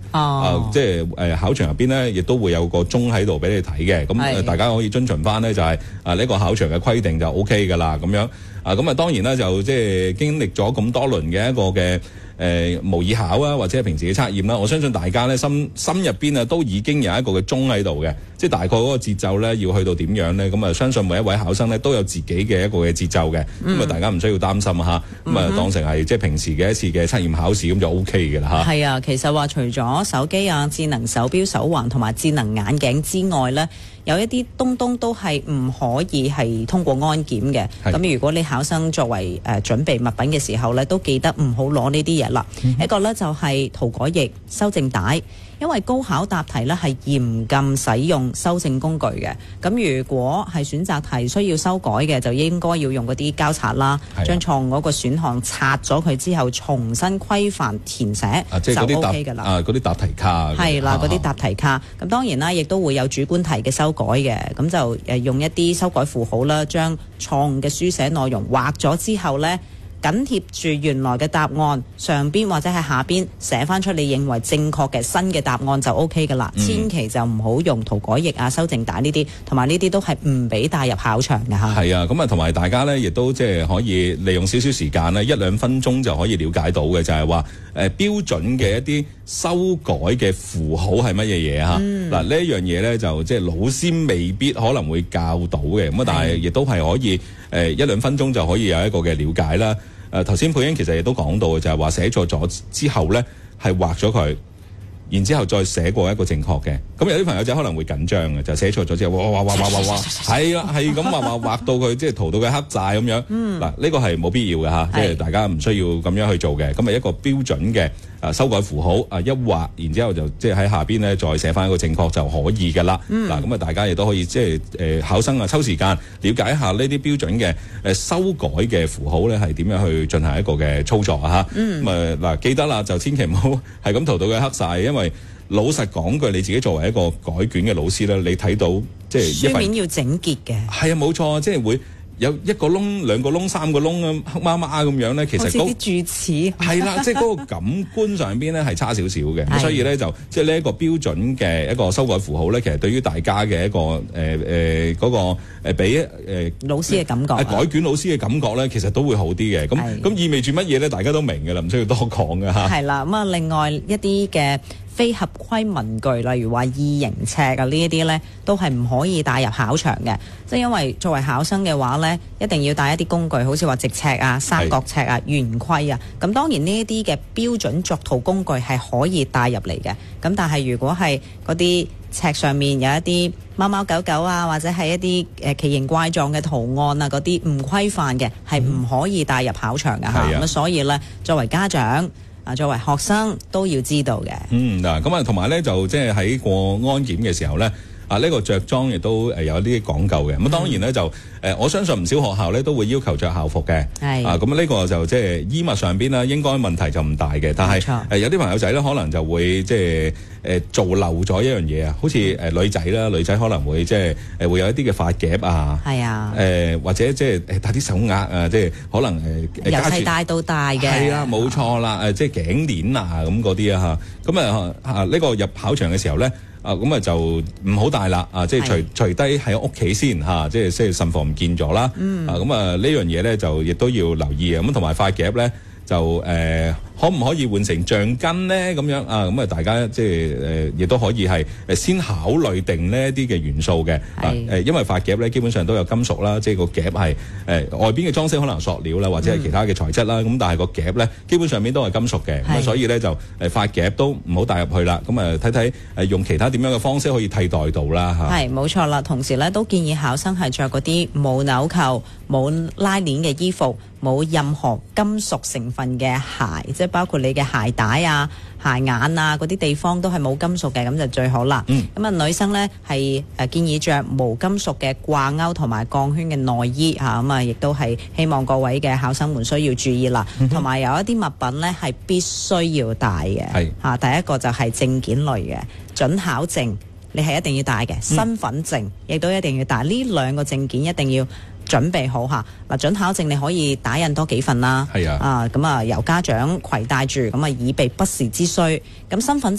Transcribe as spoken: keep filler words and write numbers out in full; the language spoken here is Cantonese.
哦，呃、即係誒、呃、考場入邊咧，亦都會有個鐘喺度俾你睇嘅。咁、呃、大家可以遵循翻咧，就係啊呢個考場嘅規定就 O K 㗎啦。咁樣啊，咁啊當然啦，就即係經歷咗咁多輪嘅一個嘅誒、呃、模擬考啊，或者係平時嘅測驗啦，我相信大家咧心心入邊啊都已經有一個嘅鐘喺度嘅，即係大概嗰個節奏咧要去到點樣咧？咁啊，相信每一位考生咧都有自己嘅一個嘅節奏嘅，咁、嗯、啊大家唔需要擔心嚇，咁啊、嗯、當成係即係平時嘅一次嘅測驗考試咁就 O K 嘅啦嚇。係啊，其實話除咗手機啊、智能手錶、手環同埋智能眼鏡之外咧，有一啲東東都係唔可以係通過安檢嘅。咁如果你考生作為誒、呃、準備物品嘅時候咧，都記得唔好攞呢啲嘢啦。嗯、一個咧就係、是、塗改液、修正帶，因為高考答題咧係嚴禁使用修正工具嘅。咁如果係選擇題需要修改嘅，就應該要用嗰啲膠擦啦，將錯誤嗰個選項擦咗佢之後，重新規範填寫、啊、就 O K 㗎啦。啊， 嗰啲答題卡係啦，嗰啲答題卡。咁、啊、當然啦，亦都會有主觀題嘅修改嘅。咁就誒用一啲修改符號啦，將錯誤嘅書寫內容畫咗之後呢，緊貼住原來嘅答案上邊或者係下邊寫翻出你認為正確嘅新嘅答案就 O K 㗎啦。千祈就唔好用塗改液啊、修正帶呢啲，同埋呢啲都係唔俾帶入考場嘅嚇。係啊，咁啊同埋大家呢，亦都即係可以利用少少時間呢，一兩分鐘就可以了解到嘅，就係話誒標準嘅一啲修改嘅符號係乜嘢嘢嚇。嗱、嗯、呢一樣嘢呢，就即係老師未必可能會教到嘅，咁啊但係亦都係可以誒、呃、一兩分鐘就可以有一個嘅了解啦。誒頭先佩英其實亦都講到嘅，就係話寫錯咗之後咧，係畫咗佢，然之後再寫過一個正確嘅。咁有啲朋友仔可能會緊張嘅，就寫錯咗之後，哇哇哇哇哇哇，係啦，係咁畫畫畫到佢即係塗到佢黑晒咁樣。嗱、嗯，呢、這個係冇必要嘅嚇，即係大家唔需要咁樣去做嘅。咁係一個標準嘅啊修改符號啊一畫，然之後就即係喺下邊咧再寫翻一個正確就可以㗎啦。嗱咁啊，大家亦都可以即係誒考生啊抽時間了解一下呢啲標準嘅誒修改嘅符號咧係點樣去進行一個嘅操作啊嚇。咁啊嗱，記得啦，就千祈唔好係咁塗到佢黑晒，因為老實講句，你自己作為一個改卷嘅老師咧，你睇到即係書面要整潔嘅。係啊，冇錯，即係會有一個窿、兩個窿、三個窿咁黑麻麻咁樣咧，其實好似啲柱齒係啦，即係嗰個感官上邊咧係差少少嘅。咁所以咧就即係呢一個標準嘅一個修改符號咧，其實對於大家嘅一個誒誒嗰個誒俾誒老師嘅感覺、啊， 改卷老師嘅感覺咧，其實都會好啲嘅。咁咁意味住乜嘢咧？大家都明嘅啦，唔需要多講嘅嚇。 係啦，咁啊，另外一啲嘅非合規文具，例如話異形尺啊呢一啲咧，都係唔可以帶入考場嘅。即係因為作為考生嘅話咧，一定要帶一啲工具，好似話直尺啊、三角尺啊、圓規啊。咁當然呢一啲嘅標準作圖工具係可以帶入嚟嘅。咁但係如果係嗰啲尺上面有一啲貓貓狗狗啊，或者係一啲誒奇形怪狀嘅圖案啊，嗰啲唔規範嘅係唔可以帶入考場嘅嚇。咁、嗯、所以咧，作為家長啊，作為學生都要知道嘅。 嗯，嗱，咁啊，同埋咧就即係喺過安檢嘅時候咧。啊！呢、這個着裝亦都誒有啲講究嘅，咁、嗯、當然咧就誒、呃，我相信唔少學校咧都會要求着校服嘅。係啊，咁呢個就即係衣物上邊啦，應該問題就唔大嘅。但係誒、呃、有啲朋友仔咧，可能就會即係誒做漏咗一樣嘢啊，好似誒、呃、女仔啦，女仔可能會即係誒會有一啲嘅髮夾啊，係啊，誒、呃、或者即係誒戴啲手鐲啊，即係可能誒、呃、 由細戴到大嘅。係啦，冇錯啦，誒即係頸鏈啊咁嗰啲啊嚇，咁啊啊呢個入考場嘅時候咧。啊，咁啊就唔好帶啦，啊，即係除除低喺屋企先嚇，即係即係慎防唔見咗啦。嗯。啊，咁啊呢樣嘢咧就亦都要留意啊。咁同埋髮夾咧就誒、呃、可唔可以換成橡筋咧？咁樣啊，咁啊大家即係誒亦都可以係誒先考慮定呢一啲嘅元素嘅。係。誒、啊，因為髮夾咧基本上都有金屬啦，即係個夾係誒、呃、外邊嘅裝飾可能塑料啦，或者係其他嘅材質啦。咁、嗯、但係個夾咧基本上面都係金屬嘅。咁啊，所以咧就誒髮夾都唔好帶入去啦。咁啊睇睇誒用其他點樣嘅方式可以替代到啦嚇。係冇錯啦，同時咧都建議考生係着嗰啲冇紐扣、冇拉鏈嘅衣服，冇任何金屬成分嘅鞋，即係包括你嘅鞋帶啊、鞋眼啊嗰啲地方都係冇金屬嘅，咁就最好啦。咁、嗯、啊，女生呢係誒建議着無金屬嘅掛鈎同埋鋼圈嘅內衣嚇，咁啊亦都係希望各位嘅考生們需要注意啦。同、嗯、埋有一啲物品呢係必須要帶嘅嚇，第一個就係證件類嘅準考證，你係一定要帶嘅、嗯，身份證亦都一定要帶，呢兩個證件一定要準備好嚇。嗱，準考證你可以打印多幾份啦，係啊，啊咁啊由家長攜帶住，咁啊以備不時之需。咁身份